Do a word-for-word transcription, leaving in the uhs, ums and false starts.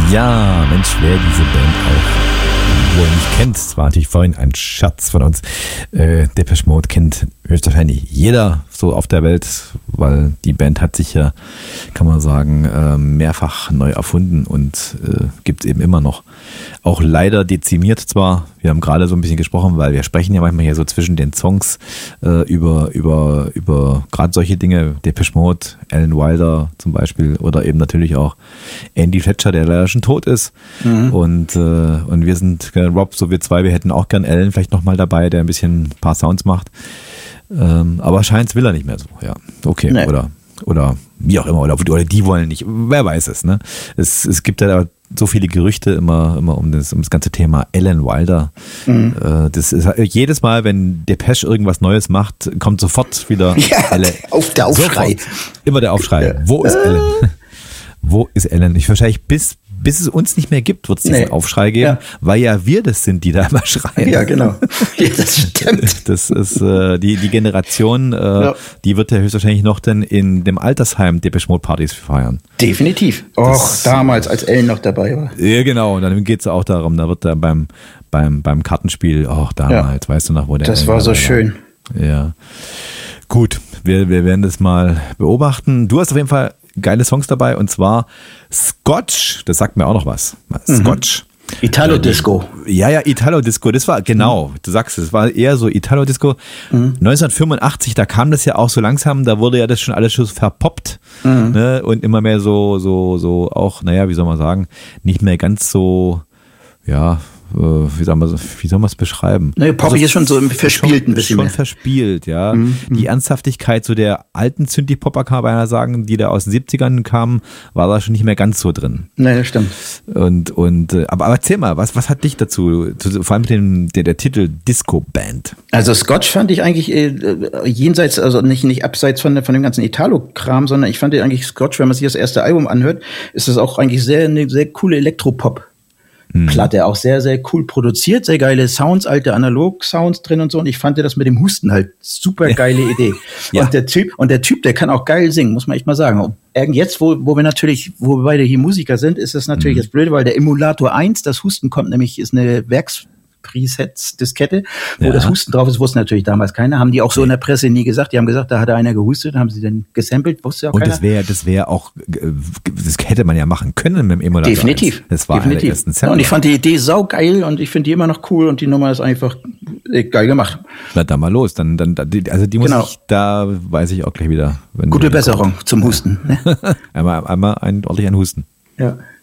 Ja, Mensch, wer diese Band auch wohl nicht kennt, das war natürlich vorhin ein Scherz von uns. Äh, Depeche Mode kennt höchstwahrscheinlich jeder so auf der Welt, weil die Band hat sich ja, kann man sagen, äh, mehrfach neu erfunden und äh, gibt es eben immer noch. Auch leider dezimiert zwar, wir haben gerade so ein bisschen gesprochen, weil wir sprechen ja manchmal hier so zwischen den Songs äh, über, über, über gerade solche Dinge, Depeche Mode, Alan Wilder zum Beispiel oder eben natürlich auch Andy Fletcher, der leider schon tot ist. Mhm. Und, äh, und wir sind, äh, Rob, so wir zwei, wir hätten auch gern Alan vielleicht nochmal dabei, der ein bisschen ein paar Sounds macht. Ähm, aber scheint will er nicht mehr so, ja. Okay, nee. oder, oder wie auch immer, oder, oder die wollen nicht, wer weiß es, ne? Es, es gibt ja so viele Gerüchte immer, immer um das, um das ganze Thema Alan Wilder. Mhm. Äh, das ist jedes Mal, wenn Depeche irgendwas Neues macht, kommt sofort wieder ja, Alan. Auf der Aufschrei. Sofort. Immer der Aufschrei. Ja. Wo ist Alan? Wo ist Alan? Ich wahrscheinlich bis Bis es uns nicht mehr gibt, wird es diesen nee. Aufschrei geben, ja. weil ja wir das sind, die da immer schreien. Ja, genau. Ja, das stimmt. Das ist äh, die, die Generation, äh, ja. die wird ja höchstwahrscheinlich noch dann in dem Altersheim Depeche Mode Partys feiern. Definitiv. Och, damals, als Ellen noch dabei war. Ja, genau. Und dann geht es auch darum, da wird da beim, beim, beim Kartenspiel, auch damals, ja. weißt du noch, wo der Das Ellen war so schön. War. Ja. Gut, wir, wir werden das mal beobachten. Du hast auf jeden Fall geile Songs dabei und zwar Scotch, das sagt mir auch noch was. Scotch. Mhm. Italo-Disco. Ja, ja, Italo-Disco, das war, genau, mhm. du sagst es, es war eher so Italo-Disco. Mhm. neunzehnhundertfünfundachtzig, da kam das ja auch so langsam, da wurde ja das schon alles schon verpoppt mhm. ne? Und immer mehr so, so, so auch, naja, wie soll man sagen, nicht mehr ganz so, ja, wie soll man wie soll man es beschreiben? Nee, Poppy also, ist schon so verspielt schon, ein bisschen schon mehr. verspielt, ja. Mhm. Die Ernsthaftigkeit so der alten Synthie-Popper, kann man beinahe sagen, die da aus den siebzigern kamen, war da schon nicht mehr ganz so drin. Nee, das stimmt. Und, und, aber, aber erzähl mal, was, was hat dich dazu, vor allem mit dem, der, der Titel Disco-Band? Also Scotch fand ich eigentlich äh, jenseits, also nicht, nicht abseits von, von dem ganzen Italo-Kram, sondern ich fand eigentlich Scotch, wenn man sich das erste Album anhört, ist das auch eigentlich sehr, eine sehr coole Elektropop. Platte, auch sehr, sehr cool produziert, sehr geile Sounds, alte Analog-Sounds drin und so. Und ich fand das mit dem Husten halt super geile ja. Idee. Ja. Und der Typ, und der Typ, der kann auch geil singen, muss man echt mal sagen. Und jetzt, wo, wo wir natürlich, wo wir beide hier Musiker sind, ist das natürlich mhm. jetzt blöd, weil der Emulator eins, das Husten kommt nämlich, ist eine Werks Presets-Diskette, wo ja. das Husten drauf ist, wusste natürlich damals keiner. Haben die auch so in der Presse nie gesagt. Die haben gesagt, da hat einer gehustet, haben sie dann gesampelt, wusste auch und keiner. Und das wäre das wäre auch, das hätte man ja machen können mit dem Emulator. Definitiv. eins. Das war Definitiv. Ersten ja, und ich fand die Idee saugeil und ich finde die immer noch cool und die Nummer ist einfach geil gemacht. Na, dann mal los. Dann, dann, also die muss genau. ich, da weiß ich auch gleich wieder. Wenn Gute Besserung kommt. Zum Husten. Ne? einmal, einmal ein, ordentlich ein Husten. Ja.